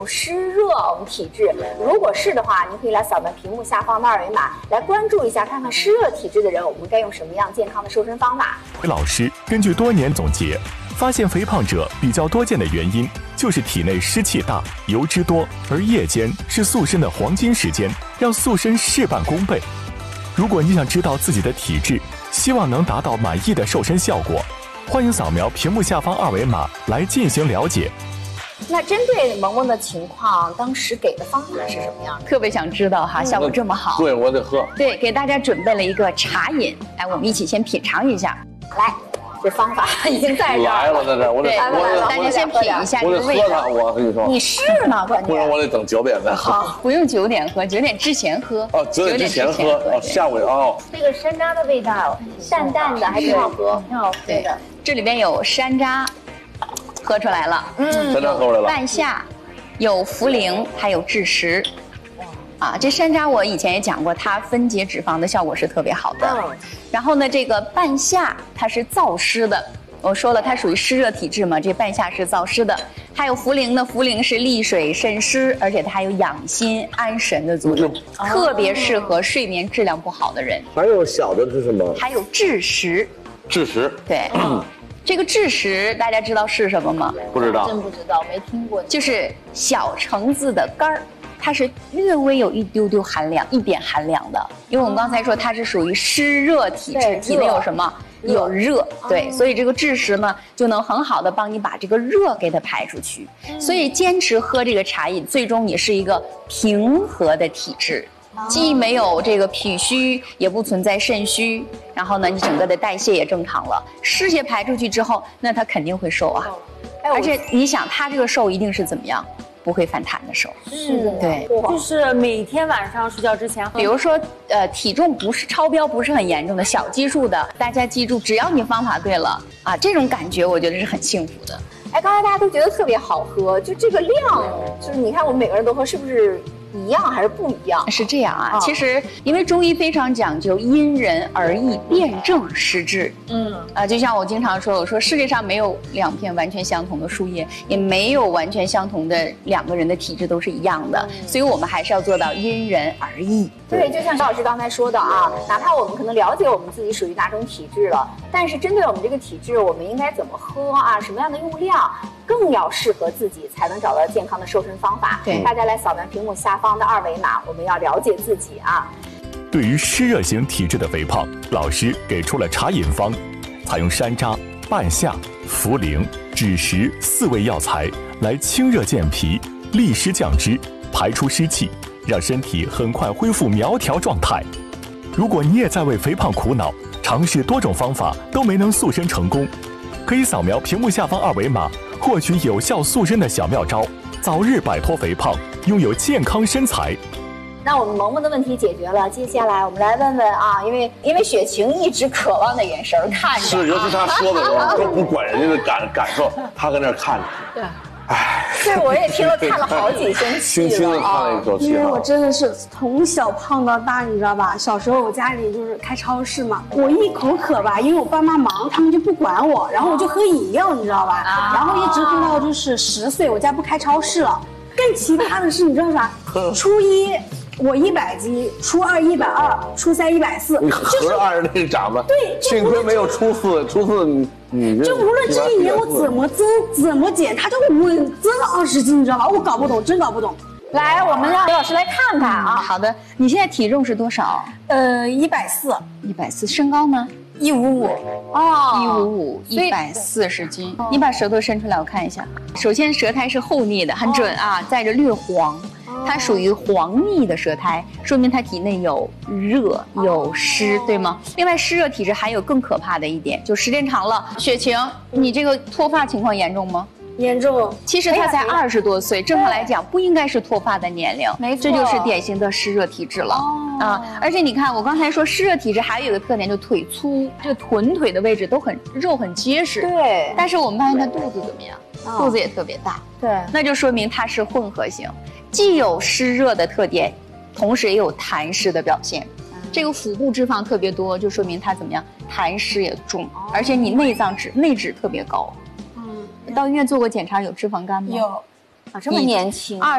湿热我们体质，如果是的话，您可以来扫描屏幕下方的二维码，来关注一下，看看湿热体质的人，我们该用什么样健康的瘦身方法。 老师根据多年总结，发现肥胖者比较多见的原因就是体内湿气大、油脂多，而夜间是塑身的黄金时间，让塑身事半功倍。如果你想知道自己的体质，希望能达到满意的瘦身效果，欢迎扫描屏幕下方二维码来进行了解。 那针对萌萌的情况，当时给的方法是什么样的？ 特别想知道哈，效果这么好。 对，我得喝。 对，给大家准备了一个茶饮，来，我们一起先品尝一下。 来，这方法已经在这儿来了，在这儿，我得， 大家先品一下这个味道。 我跟你说， 你是吗？关键不然我得等9点再喝。 不用9点喝，9点之前喝。 哦，9点之前喝，哦，下午哦。 这个山楂的味道，淡淡的，还挺好喝，挺好喝的。 这里边有山楂。喝出来了， 山楂喝出来了。 半夏，有茯苓，还有枳实。啊，这山楂我以前也讲过，它分解脂肪的效果是特别好的。然后呢，这个半夏它是燥湿的，我说了它属于湿热体质嘛，这半夏是燥湿的。还有茯苓呢，茯苓是利水渗湿，而且它还有养心安神的作用，特别适合睡眠质量不好的人。 还有小的是什么？ 还有枳实。 枳实。 对。这个枳实大家知道是什么吗？ 不知道， 真不知道，没听过。 就是小橙子的干儿，它是略微有一丢丢寒凉，一点寒凉的。因为我们刚才说它是属于湿热体质，体内有什么？有热，对，所以这个枳实呢就能很好的帮你把这个热给它排出去。所以坚持喝这个茶饮，最终你是一个平和的体质。既没有这个脾虚，也不存在肾虚，然后呢，你整个的代谢也正常了，湿邪排出去之后，那它肯定会瘦啊。而且你想，它这个瘦一定是怎么样？不会反弹的瘦。 是的， 对， 就是每天晚上睡觉之前， 比如说，体重不是超标，不是很严重的小基数的，大家记住，只要你方法对了啊，这种感觉我觉得是很幸福的。 哎，刚才大家都觉得特别好喝，就这个量，就是你看我们每个人都喝，是不是一样还是不一样？ 是这样啊，其实因为中医非常讲究因人而异，辨证施治。就像我经常说，我说世界上没有2片完全相同的树叶，也没有完全相同的2个人的体质都是一样的，所以我们还是要做到因人而异。 对，就像肖老师刚才说的啊，哪怕我们可能了解我们自己属于哪种体质了，但是针对我们这个体质，我们应该怎么喝啊，什么样的用量，更要适合自己，才能找到健康的瘦身方法。 对， 大家来扫描屏幕下方的二维码，我们要了解自己啊。 对于湿热型体质的肥胖，老师给出了茶饮方，采用山楂、半夏、茯苓、枳实4味药材来清热健脾、利湿降脂、排出湿气，让身体很快恢复苗条状态。如果你也在为肥胖苦恼，尝试多种方法都没能塑身成功，可以扫描屏幕下方二维码，获取有效塑身的小妙招，早日摆脱肥胖，拥有健康身材。 那我们萌萌的问题解决了，接下来我们来问问啊，因为雪晴一直渴望的眼神看着， 是，尤其他说的时候都不管人家的感受，他跟那儿看着。 对，哎，这我也听了看了好几星期了， 轻轻的看了一口气。 因为我真的是从小胖到大，你知道吧？小时候我家里就是开超市嘛，我一口渴吧，因为我爸妈忙，他们就不管我，然后我就喝饮料，你知道吧？然后一直喝到就是10岁，我家不开超市了。更奇葩的是，你知道啥？初一我100斤，初2 120，初3 140， 你合着按着那个涨吧。 对， 幸亏没有初四你就无论这一年我怎么增怎么减，它就稳增了20斤，你知道吗？我搞不懂，真搞不懂。 来，我们让刘老师来看看啊。 好的，你现在体重是多少 ？140， 身高呢 ？155。 哦，155，140斤。你把舌头伸出来，我看一下。首先，舌苔是厚腻的，很准啊，带着略黄。它属于黄腻的舌苔，说明它体内有热有湿，对吗？另外，湿热体质还有更可怕的一点，就时间长了，雪晴，你这个脱发情况严重吗？ 严重。 其实他才20多岁，正常来讲不应该是脱发的年龄， 没错， 这就是典型的湿热体质了。而且你看，我刚才说湿热体质还有一个特点，就腿粗，这个臀腿的位置都肉很结实。 对。 但是我们发现他肚子怎么样？肚子也特别大。 对。 那就说明它是混合型，既有湿热的特点，同时也有痰湿的表现。这个腹部脂肪特别多，就说明它怎么样？痰湿也重，而且你内脂特别高。到医院做过检查，有脂肪肝吗？ 有。 啊，这么年轻。